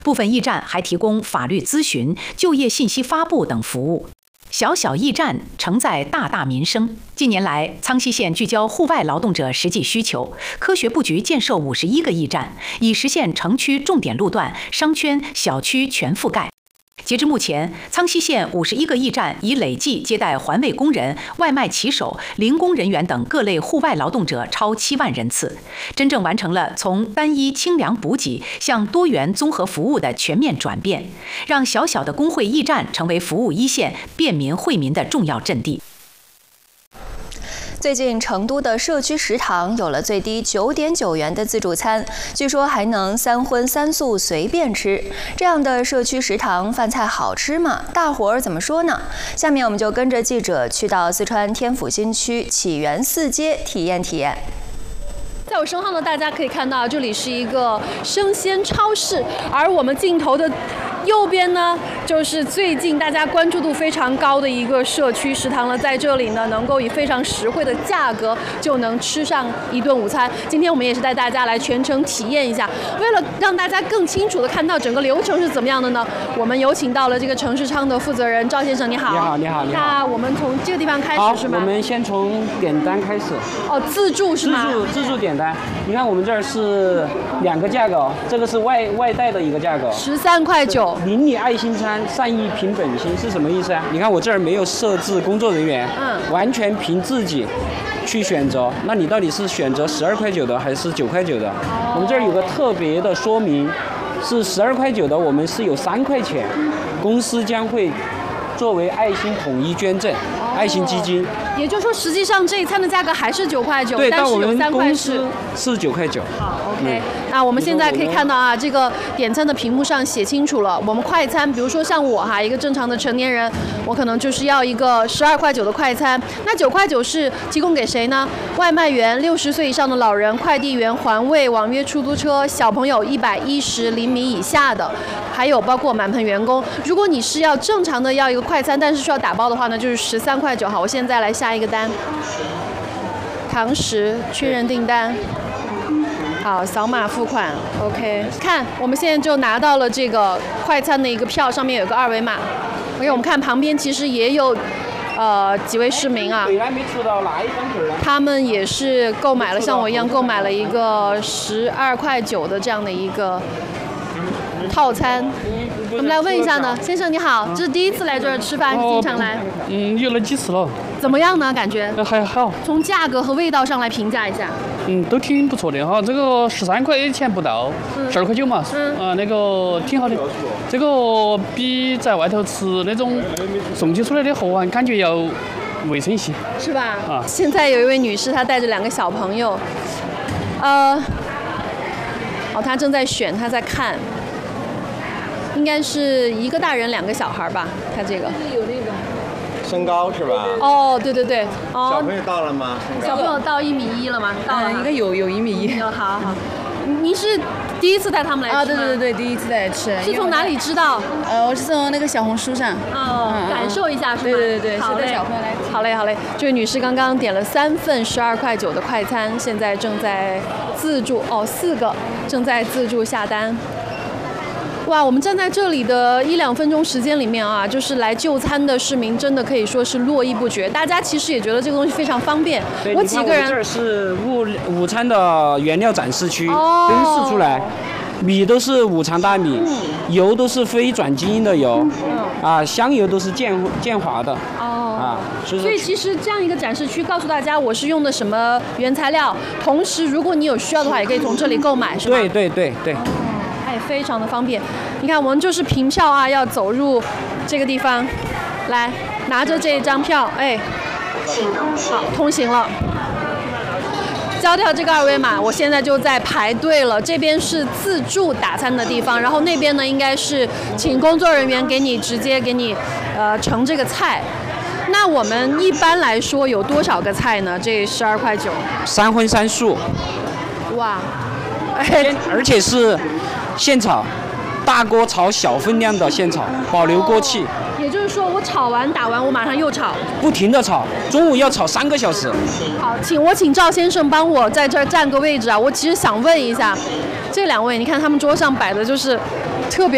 部分驿站还提供法律咨询、就业信息发布等服务。小小驿站承载大大民生。近年来，苍溪县聚焦户外劳动者实际需求，科学布局建设51个驿站，以实现城区重点路段、商圈、小区全覆盖。截至目前，苍溪县51个驿站已累计接待环卫工人、外卖骑手、零工人员等各类户外劳动者超7万人次，真正完成了从单一清凉补给向多元综合服务的全面转变，让小小的工会驿站成为服务一线、便民惠民的重要阵地。 最近，成都的社区食堂有了最低9.9元的自助餐，据说还能3荤3素随便吃。这样的社区食堂饭菜好吃吗？大伙儿怎么说呢？下面我们就跟着记者去到四川天府新区启源4街体验体验。在我身后呢，大家可以看到这里是一个生鲜超市，而我们镜头的右边呢，就是最近大家关注度非常高的一个社区食堂了。在这里呢，能够以非常实惠的价格就能吃上一顿午餐。今天我们也是带大家来全程体验一下。为了让大家更清楚的看到整个流程是怎么样的呢，我们有请到了这个城市昌的负责人赵先生，你好。 你好，你好，你好。 那我们从这个地方开始是吗？ 好，我们先从点单开始。 哦，自助是吗？ 自助点单。你看我们这儿是2个价格，这个是外带的一个价格 ，13块9。 邻里爱心餐，善意凭本心是什么意思啊？你看我这儿没有设置工作人员，完全凭自己去选择。那你到底是选择12块9的还是9块9的？我们这儿有个特别的说明，是12块9的，我们是有3块钱，公司将会作为爱心统一捐赠，爱心基金。 也就是说，实际上这一餐的价格还是9块9， 对， 但是有3块是9块9。 好 ，OK。那我们现在可以看到啊，这个点餐的屏幕上写清楚了，我们快餐，比如说像我哈，一个正常的成年人，我可能就是要一个12块9的快餐。那9块9是提供给谁呢？外卖员、60岁以上的老人、快递员、环卫、网约出租车、小朋友110厘米以下的，还有包括满盆员工。如果你是要正常的要一个快餐，但是需要打包的话呢，就是13块9。好，我现在来下一个单，堂食确认订单。好，扫码付款 ，OK。看，我们现在就拿到了这个快餐的一个票，上面有个2维码。OK， 我们看旁边其实也有几位市民啊，他们也是购买了，像我一样购买了一个12块9的这样的一个套餐。我们来问一下呢，先生你好，这是第一次来这儿吃饭，还是经常来？ 有了几次了。 怎么样呢？感觉？ 还好。 从价格和味道上来评价一下。 都挺不错的哈。这个13块钱不到，12块9嘛。那个挺好的。这个比在外头吃那种送起出来的盒饭感觉要卫生些。 是吧？啊。现在有一位女士，她带着2个小朋友，她正在选，她在看。应该是1个大人2个小孩吧，他这个有那个身高是吧？ 哦，对对对。 小朋友到了吗？ 小朋友到1.1米了吗？到了， 应该有1.1米。 好好。您是第一次带他们来吃吗？ 对对对，第一次来吃。 是从哪里知道？ 我是从那个小红书上。 感受一下是吧？ 对对对， 好嘞， 小朋友来。 好嘞好嘞。这位女士刚刚点了3份12块9的快餐，现在正在自助4个正在自助下单。哇，我们站在这里的1-2分钟时间里面啊，就是来就餐的市民真的可以说是络绎不绝。大家其实也觉得这个东西非常方便。我几个人。 这儿是午餐的原料展示区，灯饰出来，米都是五常大米，油都是非转基因的油，香油都是建华的。 所以其实这样一个展示区告诉大家我是用的什么原材料，同时如果你有需要的话，也可以从这里购买，是吧？ 对对对对。 非常的方便。你看，我们就是凭票啊，要走入这个地方，来拿着这一张票，好，通行了。交掉这个2维码，我现在就在排队了。这边是自助打餐的地方，然后那边呢应该是请工作人员直接给你盛这个菜。那我们一般来说有多少个菜呢？这12块9。 3荤3素。 哇！ 而且是现炒，大锅炒小分量的现炒，保留锅气。 也就是说，我炒完打完，我马上又炒， 不停的炒，中午要炒3个小时。 好，请赵先生帮我在这儿占个位置啊！我其实想问一下，这2位，你看他们桌上摆的就是特别